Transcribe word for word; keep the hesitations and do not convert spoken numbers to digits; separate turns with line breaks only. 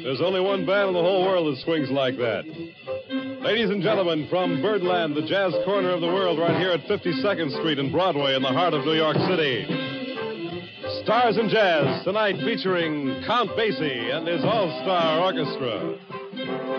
There's only one band in the whole world that swings like that. Ladies and gentlemen, from Birdland, the jazz corner of the world, right here at fifty-second Street and Broadway in the heart of New York City. Stars in Jazz, tonight featuring Count Basie and his all-star orchestra.